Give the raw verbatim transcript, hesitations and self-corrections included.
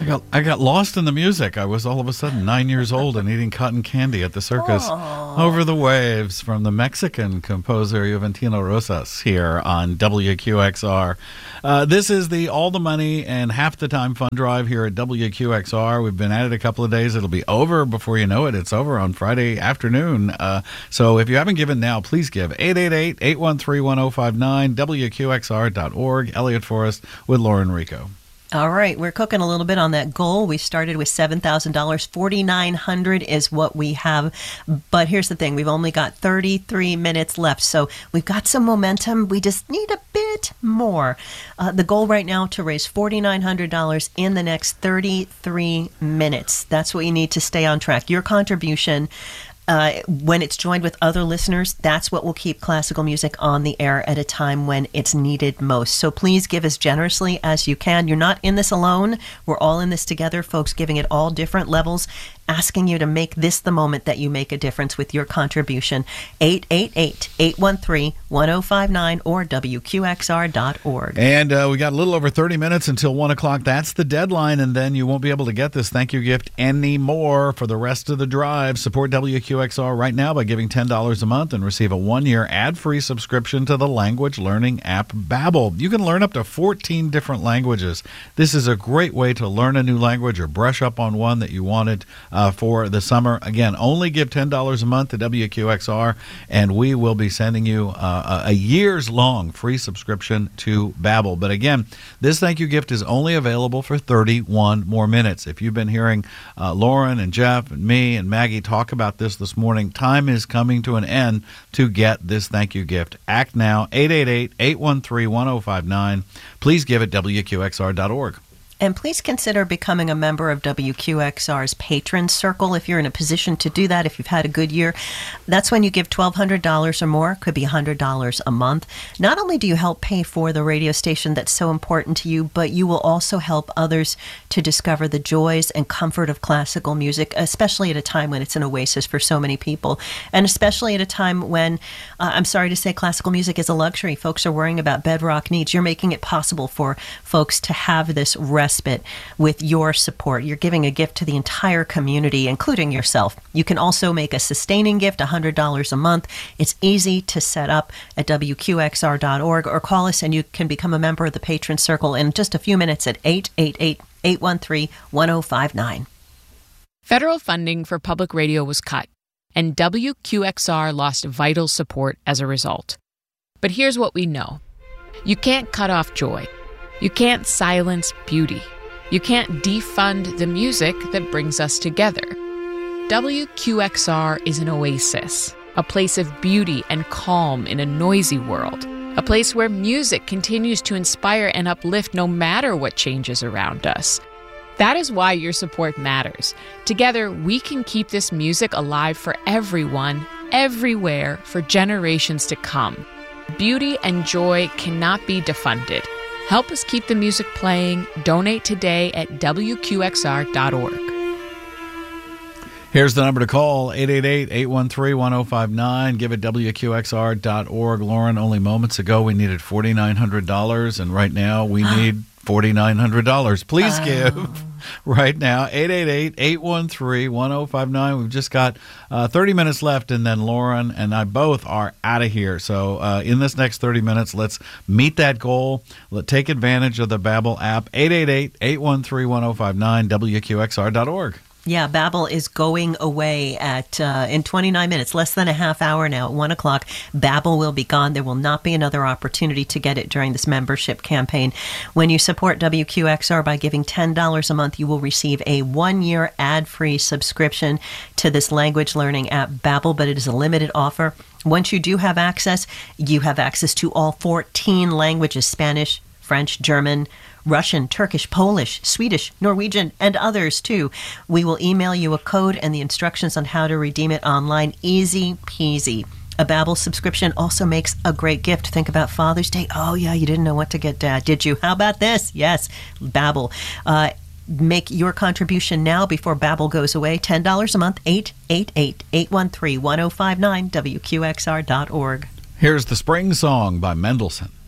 got I got lost in the music. I was all of a sudden nine years old and eating cotton candy at the circus. Aww. Over the Waves from the Mexican composer Juventino Rosas here on W Q X R. Uh, this is the All the Money and Half the Time Fund Drive here at W Q X R. We've been at it a couple of days. It'll be over before you know it. It's over on Friday afternoon. Uh, so if you haven't given now, please give. eight eight eight, eight one three, one oh five nine, W Q X R dot org. Elliot Forrest with Lauren Rico. All right, we're cooking a little bit on that goal. We started with seven thousand dollars. four thousand nine hundred dollars is what we have. But here's the thing. We've only got thirty-three minutes left. So we've got some momentum. We just need a bit more. Uh, the goal right now to raise four thousand nine hundred dollars in the next thirty-three minutes. That's what you need to stay on track. Your contribution, Uh, when it's joined with other listeners, that's what will keep classical music on the air at a time when it's needed most. So please give as generously as you can. You're not in this alone. We're all in this together, folks giving at all different levels, asking you to make this the moment that you make a difference with your contribution. eight eight eight, eight one three, one oh five nine or W Q X R dot org. And uh, we got a little over thirty minutes until one o'clock. That's the deadline, and then you won't be able to get this thank you gift anymore for the rest of the drive. Support W Q X R right now by giving ten dollars a month and receive a one-year ad-free subscription to the language learning app Babbel. You can learn up to fourteen different languages. This is a great way to learn a new language or brush up on one that you wanted uh, for the summer. Again, only give ten dollars a month to W Q X R, and we will be sending you uh, a years-long free subscription to Babbel. But again, this thank you gift is only available for thirty-one more minutes. If you've been hearing uh, Lauren and Jeff and me and Maggie talk about this this morning, time is coming to an end to get this thank you gift. Act now, eight eight eight, eight one three, one oh five nine. Please give at W Q X R dot org. And please consider becoming a member of W Q X R's Patron Circle if you're in a position to do that, if you've had a good year. That's when you give twelve hundred dollars or more, could be one hundred dollars a month. Not only do you help pay for the radio station that's so important to you, but you will also help others to discover the joys and comfort of classical music, especially at a time when it's an oasis for so many people. And especially at a time when, uh, I'm sorry to say, classical music is a luxury. Folks are worrying about bedrock needs. You're making it possible for folks to have this rest respite with your support. You're giving a gift to the entire community, including yourself. You can also make a sustaining gift, one hundred dollars a month. It's easy to set up at W Q X R dot org, or call us and you can become a member of the Patron Circle in just a few minutes at eight eight eight, eight one three, one oh five nine. Federal funding for public radio was cut, and W Q X R lost vital support as a result. But here's what we know. You can't cut off joy. You can't silence beauty. You can't defund the music that brings us together. W Q X R is an oasis, a place of beauty and calm in a noisy world, a place where music continues to inspire and uplift no matter what changes around us. That is why your support matters. Together, we can keep this music alive for everyone, everywhere, for generations to come. Beauty and joy cannot be defunded. Help us keep the music playing. Donate today at W Q X R dot org. Here's the number to call, eight eight eight, eight one three, one oh five nine. Give it W Q X R dot org. Lauren, only moments ago we needed four thousand nine hundred dollars, and right now we need four thousand nine hundred dollars. Please oh. give right now, eight eight eight, eight one three, one oh five nine. We've just got uh, thirty minutes left, and then Lauren and I both are out of here. So uh, in this next thirty minutes, let's meet that goal. Let take advantage of the Babbel app, eight eight eight, eight one three, one oh five nine, W Q X R dot org. Yeah, Babbel is going away at uh, in twenty-nine minutes, less than a half hour now. At one o'clock, Babbel will be gone. There will not be another opportunity to get it during this membership campaign. When you support W Q X R by giving ten dollars a month, you will receive a one-year ad-free subscription to this language learning app, Babbel, but it is a limited offer. Once you do have access, you have access to all fourteen languages: Spanish, French, German, Russian, Turkish, Polish, Swedish, Norwegian, and others too. We will email you a code and the instructions on how to redeem it online. Easy peasy. A Babbel subscription also makes a great gift. Think about Father's Day. Oh yeah, you didn't know what to get Dad, did you? How about this? Yes, Babbel. Uh, make your contribution now before Babbel goes away. ten dollars a month, eight eight eight, eight one three, one oh five nine, W Q X R dot org. Here's the Spring Song by Mendelssohn.